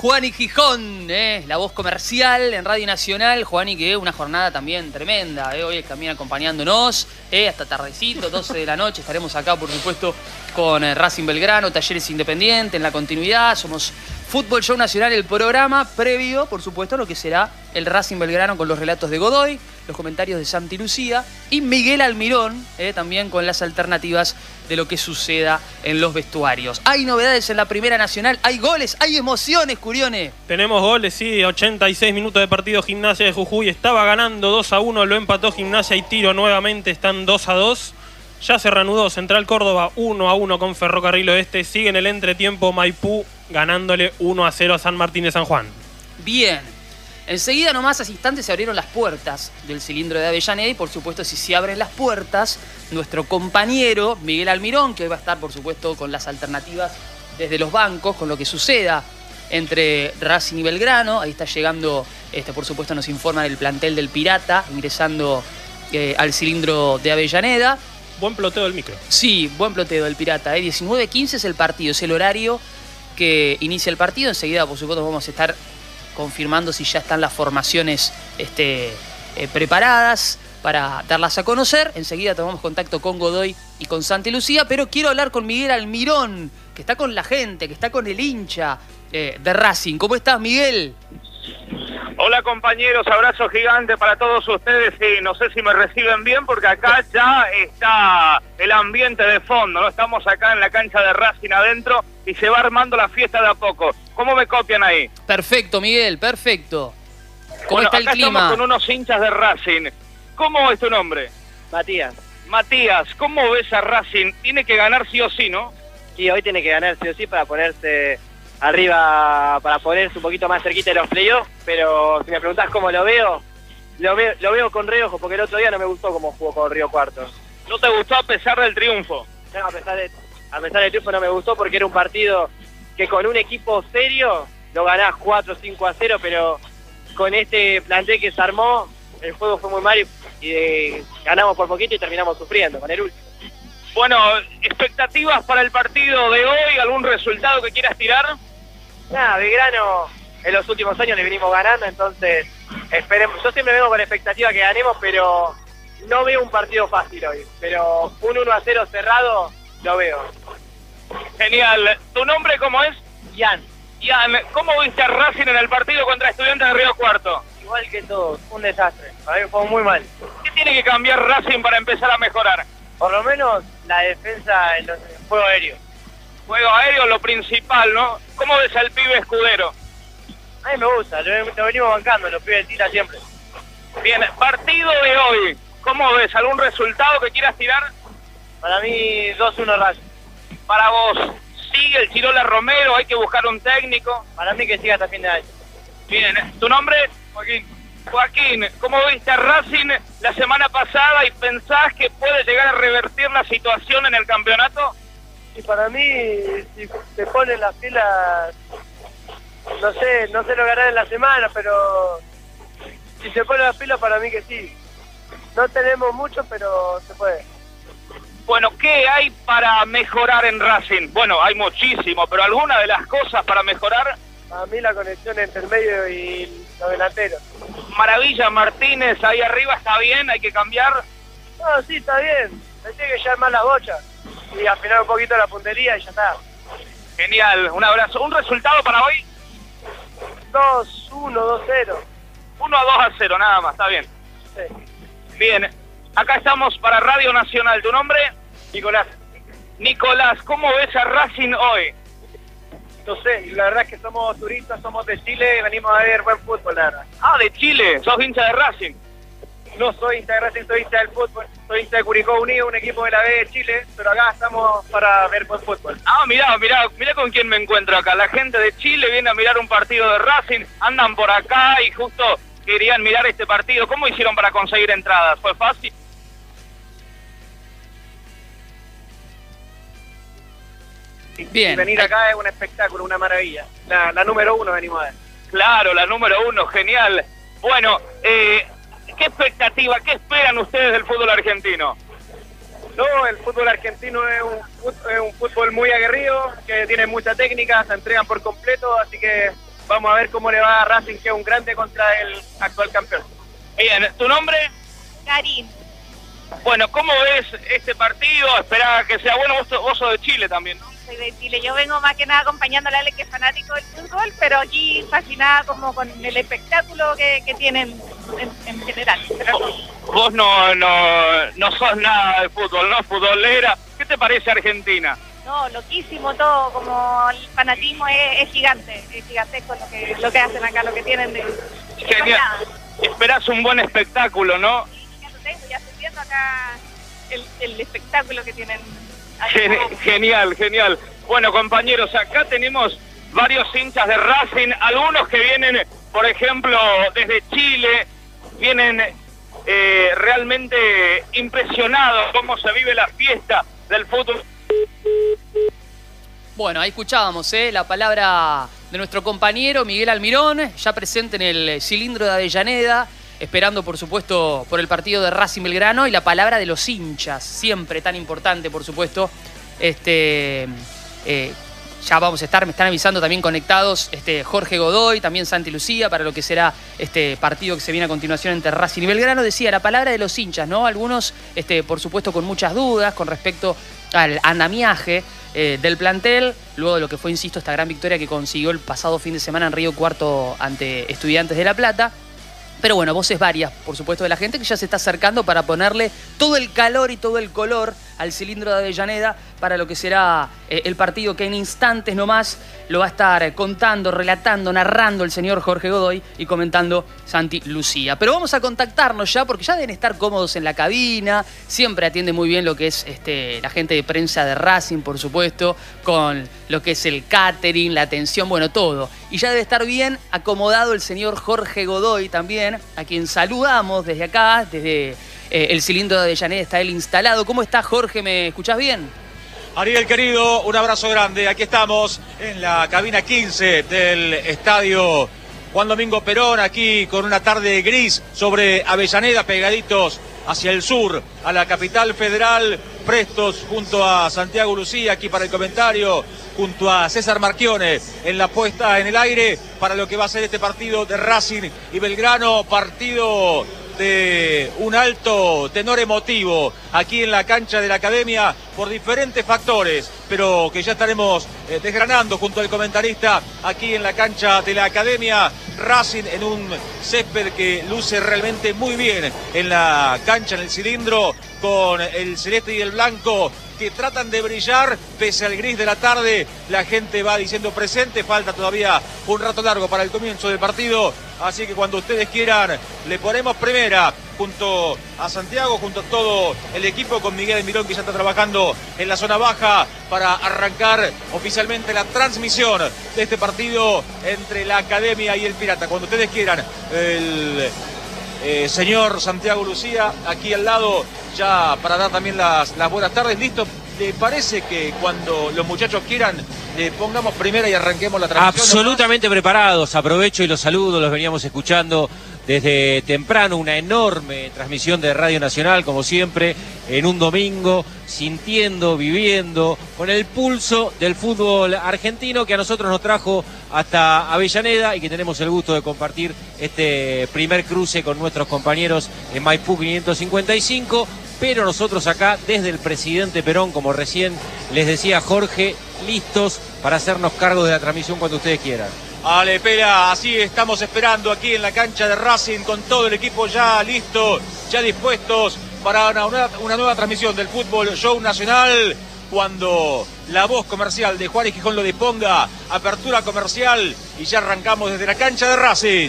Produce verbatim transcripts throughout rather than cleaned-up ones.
Juani Gijón, eh, la voz comercial en Radio Nacional. Juani, que una jornada también tremenda, eh, hoy también acompañándonos, eh, hasta tardecito, doce de la noche. Estaremos acá, por supuesto, con eh, Racing Belgrano, Talleres Independiente, en la continuidad. Somos Fútbol Show Nacional, el programa previo, por supuesto, a lo que será el Racing Belgrano con los relatos de Godoy, los comentarios de Santi Lucía y Miguel Almirón, eh, también con las alternativas de lo que suceda en los vestuarios. Hay novedades en la Primera Nacional, hay goles, hay emociones, Curione. Tenemos goles, sí, ochenta y seis minutos de partido. Gimnasia de Jujuy estaba ganando dos a uno, lo empató Gimnasia y Tiro nuevamente, están dos a dos. Ya se reanudó Central Córdoba uno a uno con Ferrocarril Oeste. Sigue en el entretiempo Maipú ganándole uno a cero a San Martín de San Juan. Bien. Enseguida, nomás, hace instantes, se abrieron las puertas del cilindro de Avellaneda y, por supuesto, si se abren las puertas, nuestro compañero Miguel Almirón, que hoy va a estar, por supuesto, con las alternativas desde los bancos, con lo que suceda entre Racing y Belgrano. Ahí está llegando, este, por supuesto, nos informan el plantel del Pirata, ingresando eh, al cilindro de Avellaneda. Buen ploteo del micro. Sí, buen ploteo del Pirata. ¿eh? diecinueve quince es el partido, es el horario que inicia el partido. Enseguida, por supuesto, vamos a estar confirmando si ya están las formaciones este, eh, preparadas para darlas a conocer. Enseguida tomamos contacto con Godoy y con Santi Lucía, pero quiero hablar con Miguel Almirón, que está con la gente, que está con el hincha eh, de Racing. ¿Cómo estás, Miguel? Hola, compañeros, abrazo gigante para todos ustedes y no sé si me reciben bien porque acá ya está el ambiente de fondo, ¿no? Estamos acá en la cancha de Racing adentro y se va armando la fiesta de a poco. ¿Cómo me copian ahí? Perfecto, Miguel, perfecto. ¿Cómo bueno, está el acá clima? Estamos con unos hinchas de Racing. ¿Cómo es tu nombre? Matías. Matías, ¿cómo ves a Racing? Tiene que ganar sí o sí, ¿no? Sí, hoy tiene que ganar sí o sí para ponerse arriba, para ponerse un poquito más cerquita de los playoffs, pero si me preguntás cómo lo veo, lo veo, lo veo con reojo, porque el otro día no me gustó cómo jugó con Río Cuarto. ¿No te gustó a pesar del triunfo? No, a pesar, de, a pesar del triunfo no me gustó porque era un partido que con un equipo serio lo ganás cuatro o cinco a cero, pero con este plantel que se armó, el juego fue muy mal y, y eh, ganamos por poquito y terminamos sufriendo con el último. Bueno, expectativas para el partido de hoy, ¿algún resultado que quieras tirar? Nada, Belgrano en los últimos años le venimos ganando, entonces esperemos. Yo siempre vengo con la expectativa que ganemos, pero no veo un partido fácil hoy. Pero un uno a cero cerrado lo veo. Genial. ¿Tu nombre cómo es? Ian. Ian, ¿cómo viste a Racing en el partido contra Estudiantes de Río Cuarto? Igual que todos, un desastre. Para mí fue muy mal. ¿Qué tiene que cambiar Racing para empezar a mejorar? Por lo menos la defensa en el juego aéreo. Juego aéreo, lo principal, ¿no? ¿Cómo ves al pibe Escudero? A mí me gusta, lo, lo venimos bancando, los pibes tira siempre. Bien, partido de hoy, ¿cómo ves? ¿Algún resultado que quieras tirar? Para mí dos uno Racing. Para vos, ¿sigue el Chirola Romero? ¿Hay que buscar un técnico? Para mí que siga hasta fin de año. Bien, ¿tu nombre? Joaquín. Joaquín, ¿cómo viste a Racing la semana pasada y pensás que puede llegar a revertir la situación en el campeonato? Y para mí, si se ponen las pilas, no sé, no sé lo que harán en la semana, pero si se ponen las pilas, para mí que sí. No tenemos mucho, pero se puede. Bueno, ¿qué hay para mejorar en Racing? Bueno, hay muchísimo, pero ¿alguna de las cosas para mejorar? Para mí la conexión entre el medio y los delanteros. Maravilla, Martínez, ahí arriba está bien, hay que cambiar. No, sí, está bien. Me tiene que llevar más la bocha y afinar un poquito la puntería y ya está. Genial, un abrazo. ¿Un resultado para hoy? dos uno, dos cero. uno a dos a cero, nada más, está bien. Sí. Bien, acá estamos para Radio Nacional. ¿Tu nombre? Nicolás. Nicolás, ¿cómo ves a Racing hoy? No sé, la verdad es que somos turistas, somos de Chile y venimos a ver buen fútbol, la verdad. Ah, de Chile, sos hincha de Racing. No soy hincha de Racing, soy hincha del fútbol. Soy hincha de Curicó Unido, un equipo de la B de Chile, pero acá estamos para ver buen fútbol. Ah, mirá, mirá, mirá con quién me encuentro acá. La gente de Chile viene a mirar un partido de Racing, andan por acá y justo querían mirar este partido. ¿Cómo hicieron para conseguir entradas? ¿Fue fácil? Bien. Venir acá es un espectáculo, una maravilla. La, la número uno venimos a ver. Claro, la número uno, genial. Bueno, eh, ¿qué expectativa, qué esperan ustedes del fútbol argentino? No, el fútbol argentino es un, es un fútbol muy aguerrido, que tiene mucha técnica, se entregan por completo, así que vamos a ver cómo le va a Racing, que es un grande contra el actual campeón. Bien, ¿tu nombre? Karin. Bueno, ¿cómo ves este partido? Esperaba que sea bueno, vos, vos sos de Chile también, ¿no? Soy de Chile. Yo vengo más que nada acompañando a Ale, que es fanático del fútbol, pero aquí fascinada como con el espectáculo que, que tienen en, en general. Pero Vos, vos no, no, no sos nada de fútbol, ¿no? Futbolera. ¿Qué te parece Argentina? no, loquísimo todo, como el fanatismo es, es gigante, es gigantesco lo que, lo que hacen acá, lo que tienen de... Genial. Esperás un buen espectáculo, ¿no? Sí, ya lo tengo, ya estoy viendo acá el, el espectáculo que tienen. Gen genial, genial. Bueno, compañeros, acá tenemos varios hinchas de Racing, algunos que vienen, por ejemplo, desde Chile, vienen eh, realmente impresionados cómo se vive la fiesta del fútbol. Bueno, ahí escuchábamos ¿eh? la palabra de nuestro compañero Miguel Almirón, ya presente en el cilindro de Avellaneda, esperando por supuesto por el partido de Racing Belgrano, y la palabra de los hinchas, siempre tan importante por supuesto. Este, eh, ya vamos a estar, me están avisando también conectados este, Jorge Godoy, también Santi Lucía, para lo que será este partido que se viene a continuación entre Racing y Belgrano. Decía la palabra de los hinchas, ¿no? Algunos, este, por supuesto, con muchas dudas con respecto al andamiaje eh, del plantel, luego de lo que fue, insisto, esta gran victoria que consiguió el pasado fin de semana en Río Cuarto ante Estudiantes de La Plata. Pero bueno, voces varias, por supuesto, de la gente que ya se está acercando para ponerle todo el calor y todo el color al cilindro de Avellaneda para lo que será eh, el partido que en instantes nomás lo va a estar contando, relatando, narrando el señor Jorge Godoy y comentando Santi Lucía. Pero vamos a contactarnos ya porque ya deben estar cómodos en la cabina, siempre atiende muy bien lo que es este, la gente de prensa de Racing, por supuesto, con lo que es el catering, la atención, bueno, todo. Y ya debe estar bien acomodado el señor Jorge Godoy también, a quien saludamos desde acá, desde eh, el cilindro de Avellaneda está él instalado. ¿Cómo está, Jorge? ¿Me escuchás bien? Ariel, querido, un abrazo grande. Aquí estamos en la cabina quince del estadio Juan Domingo Perón, aquí con una tarde gris sobre Avellaneda, pegaditos hacia el sur, a la capital federal, prestos junto a Santiago Lucía, aquí para el comentario, junto a César Marchione en la puesta en el aire para lo que va a ser este partido de Racing y Belgrano, partido de un alto tenor emotivo aquí en la cancha de la Academia por diferentes factores, pero que ya estaremos eh, desgranando junto al comentarista aquí en la cancha de la Academia. Racing en un césped que luce realmente muy bien en la cancha, en el cilindro, con el celeste y el blanco que tratan de brillar pese al gris de la tarde. La gente va diciendo presente, falta todavía un rato largo para el comienzo del partido, así que cuando ustedes quieran le ponemos primera junto a Santiago, junto a todo el equipo, con Miguel Almirón, que ya está trabajando en la zona baja para arrancar oficialmente la transmisión de este partido entre la Academia y el Pirata. Cuando ustedes quieran, el eh, señor Santiago Lucía aquí al lado, ya para dar también las, las buenas tardes. ¿Listo? ¿Le parece que cuando los muchachos quieran le pongamos primera y arranquemos la transmisión? Absolutamente preparados. Aprovecho y los saludo, los veníamos escuchando desde temprano, una enorme transmisión de Radio Nacional, como siempre, en un domingo, sintiendo, viviendo, con el pulso del fútbol argentino que a nosotros nos trajo hasta Avellaneda y que tenemos el gusto de compartir este primer cruce con nuestros compañeros en Maipú quinientos cincuenta y cinco, pero nosotros acá desde el Presidente Perón, como recién les decía Jorge, listos para hacernos cargo de la transmisión cuando ustedes quieran. Ale, Pela, así estamos esperando aquí en la cancha de Racing con todo el equipo ya listo, ya dispuestos para una, una, una nueva transmisión del Fútbol Show Nacional. Cuando la voz comercial de Juan y Gijón lo disponga, apertura comercial y ya arrancamos desde la cancha de Racing.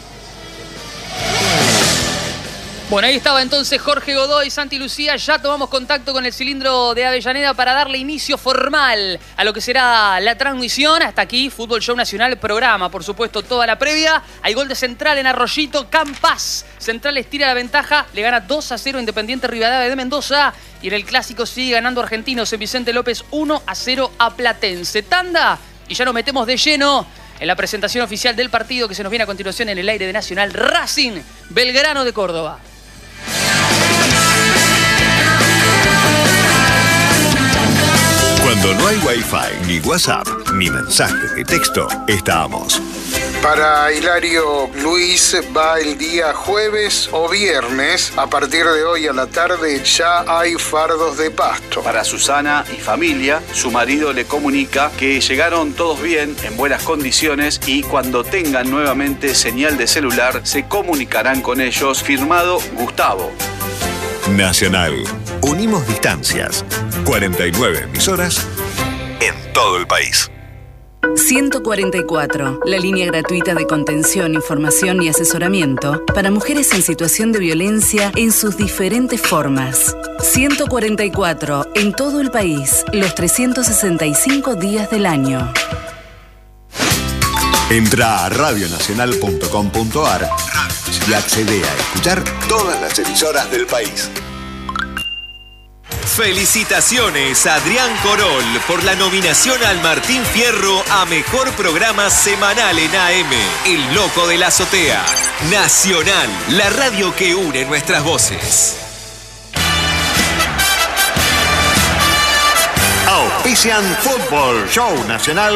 Bueno, ahí estaba entonces Jorge Godoy, Santi Lucía. Ya tomamos contacto con el cilindro de Avellaneda para darle inicio formal a lo que será la transmisión. Hasta aquí, Fútbol Show Nacional, programa, por supuesto, toda la previa. Hay gol de Central en Arroyito, Campas. Central estira la ventaja, le gana dos a cero Independiente Rivadavia de Mendoza. Y en el clásico sigue ganando Argentinos en Vicente López uno a cero a Platense. Tanda, y ya nos metemos de lleno en la presentación oficial del partido que se nos viene a continuación en el aire de Nacional. Racing, Belgrano de Córdoba. Cuando Cuando no hay Wi-Fi, ni WhatsApp, ni mensajes de texto, estamos. Para Hilario Luis va el día jueves o viernes. A partir de hoy a la tarde ya hay fardos de pasto. Para Susana y familia, su marido le comunica que llegaron todos bien, en buenas condiciones, y cuando tengan nuevamente señal de celular se comunicarán con ellos. Firmado Gustavo. Nacional. Unimos distancias. cuarenta y nueve emisoras en todo el país. ciento cuarenta y cuatro, la línea gratuita de contención, información y asesoramiento para mujeres en situación de violencia en sus diferentes formas. ciento cuarenta y cuatro, en todo el país, los trescientos sesenta y cinco días del año. Entra a radio nacional punto com punto a r y accede a escuchar todas las emisoras del país. Felicitaciones a Adrián Corol por la nominación al Martín Fierro a Mejor Programa Semanal en A M. El Loco de la Azotea. Nacional, la radio que une nuestras voces. Auspician Fútbol Show Nacional.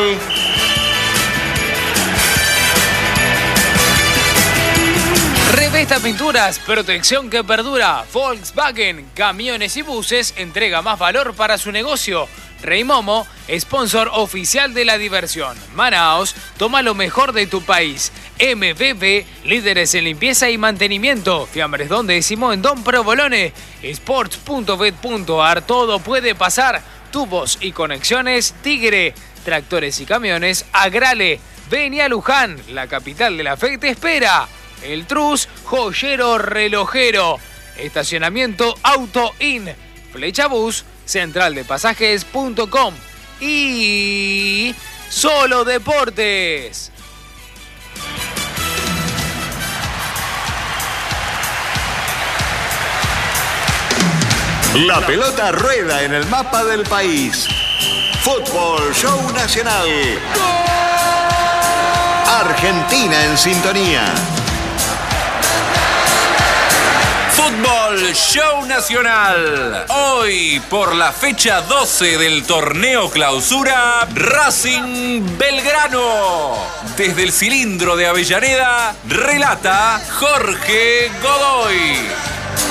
Revesta Pinturas, protección que perdura. Volkswagen, camiones y buses, entrega más valor para su negocio. Rey Momo, sponsor oficial de la diversión. Manaos, toma lo mejor de tu país. M B B, líderes en limpieza y mantenimiento. Fiambres Don Décimo en Don Provolone. Sports punto bet punto a r, todo puede pasar. Tubos y conexiones Tigre. Tractores y camiones Agrale. Ven a Luján, la capital de la fe te espera. El Trus, joyero relojero. Estacionamiento Auto In. Flecha Bus, central de pasajes punto com. Y Solo Deportes. La pelota rueda en el mapa del país. Fútbol Show Nacional. Argentina en sintonía. Fútbol Show Nacional. Hoy, por la fecha doce del torneo Clausura, Racing Belgrano. Desde el cilindro de Avellaneda, relata Jorge Godoy.